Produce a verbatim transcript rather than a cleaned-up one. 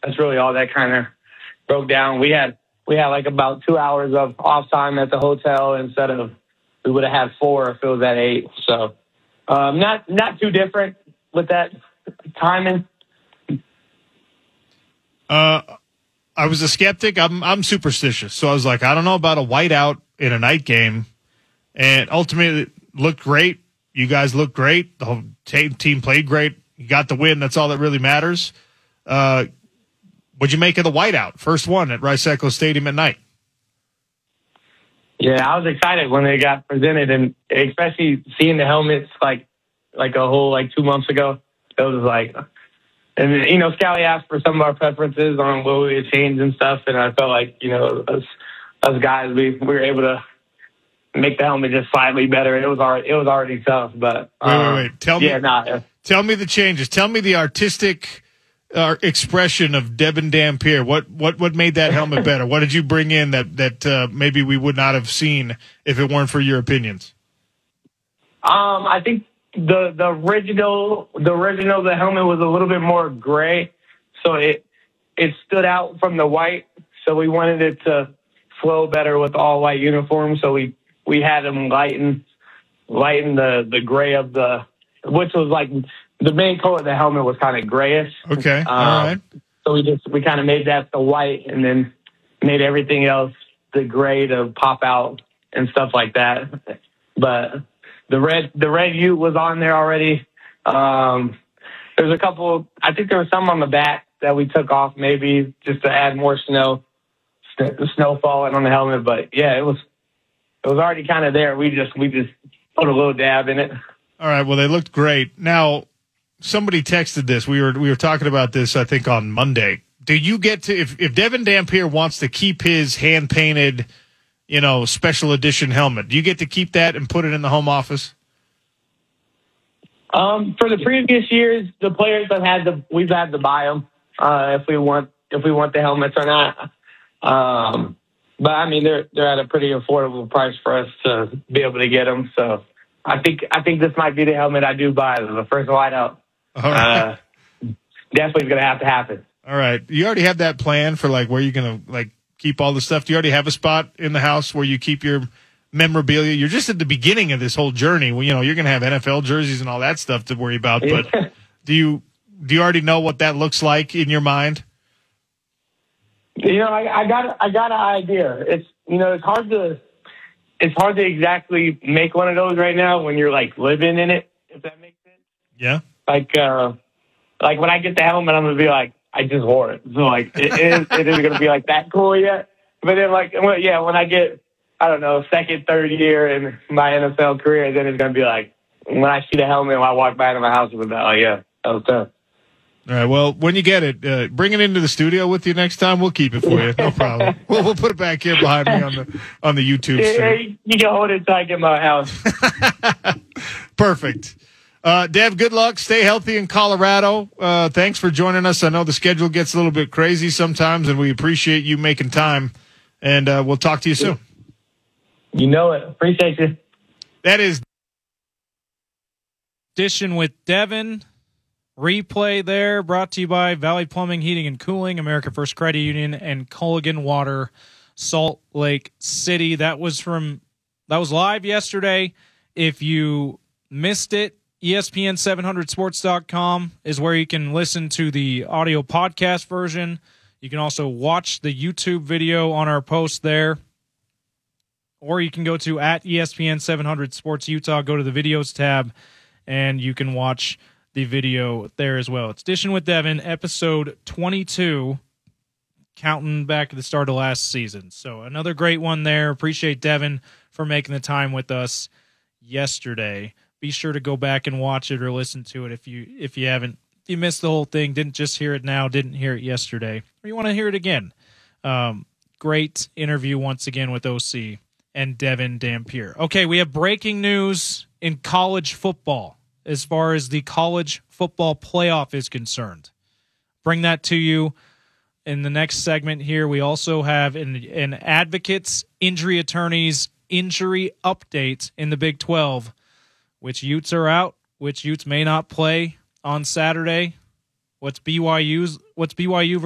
that's really all that kind of broke down. We had we had like about two hours of off time at the hotel instead of we would have had four if it was at eight. So um, not not too different with that timing. Uh, I was a skeptic. I'm I'm superstitious, so I was like, I don't know about a whiteout in a night game, and ultimately it looked great. You guys looked great. The whole t- team played great. You got the win. That's all that really matters. Uh, what'd you make of the whiteout? First one at Rice Eccles Stadium at night. Yeah, I was excited when they got presented, and especially seeing the helmets like like a whole like two months ago. It was like, and you know, Scally asked for some of our preferences on what we would change and stuff, and I felt like you know us us guys we, we were able to make the helmet just slightly better. It was already it was already tough, but wait, um, wait, wait. Tell yeah, me, nah, tell me the changes. Tell me the artistic uh, expression of Devin Dampier. What what what made that helmet better? What did you bring in that that uh, maybe we would not have seen if it weren't for your opinions? Um, I think the the original the original the helmet was a little bit more gray, so it it stood out from the white. So we wanted it to flow better with all white uniforms. So we we had them lighten lighten the the gray of the, which was like the main color of the helmet was kind of grayish. Okay, um, all right. So we just we kind of made that the white, and then made everything else the gray to pop out and stuff like that. But the red the red U was on there already. Um, there's a couple. I think there was some on the back that we took off maybe just to add more snow, the snow falling on the helmet. But yeah, it was it was already kind of there. We just we just put a little dab in it. All right. Well, they looked great. Now, somebody texted this. We were we were talking about this, I think, on Monday. Do you get to if if Devin Dampier wants to keep his hand painted, you know, special edition helmet, do you get to keep that and put it in the home office? Um, for the previous years, the players have had to we've had to buy them uh, if we want if we want the helmets or not. Um, but I mean, they're they're at a pretty affordable price for us to be able to get them. So I think I think this might be the helmet I do buy, the first whiteout. All right. Uh, definitely going to have to happen. All right. You already have that plan for like where you're going to like keep all the stuff. Do you already have a spot in the house where you keep your memorabilia? You're just at the beginning of this whole journey. Well, you know, you're going to have N F L jerseys and all that stuff to worry about. But do you do you already know what that looks like in your mind? You know, I, I got I got an idea. It's you know, it's hard to it's hard to exactly make one of those right now when you're like living in it. If that makes sense. Yeah. Like, uh, like when I get the helmet, I'm gonna be like, I just wore it. So like, it, it, is, it isn't gonna be like that cool yet. But then like, well, yeah, when I get, I don't know, second, third year in my N F L career, then it's gonna be like, when I see the helmet, when I walk by into my house, it's gonna be like, oh yeah, that was tough. All right. Well, when you get it, uh, bring it into the studio with you next time. We'll keep it for you. No problem. we'll, we'll put it back here behind me on the on the YouTube Yeah, stream. you can hold it until I get my house. Perfect. Uh, Dev, good luck. Stay healthy in Colorado. Uh, thanks for joining us. I know the schedule gets a little bit crazy sometimes, and we appreciate you making time. And uh, we'll talk to you soon. You know it. Appreciate you. That is Edition with Devin. Replay there brought to you by Valley Plumbing, Heating and Cooling, American First Credit Union, and Culligan Water, Salt Lake City. That was from that was live yesterday. If you missed it, E S P N seven hundred sports dot com is where you can listen to the audio podcast version. You can also watch the YouTube video on our post there. Or you can go to at E S P N seven hundred Sports Utah, go to the videos tab, and you can watch the video there as well. It's Dishing with Devin, episode twenty-two, counting back to the start of last season. So another great one there. Appreciate Devin for making the time with us yesterday. Be sure to go back and watch it or listen to it if you if you haven't. If you missed the whole thing, didn't just hear it now, didn't hear it yesterday, or you want to hear it again. Um, great interview once again with O C and Devin Dampier. Okay, we have breaking news in college football as far as the college football playoff is concerned. Bring that to you in the next segment here. We also have an, an advocates, injury attorneys, injury update in the Big twelve. Which Utes are out, which Utes may not play on Saturday. What's B Y U's? What's B Y U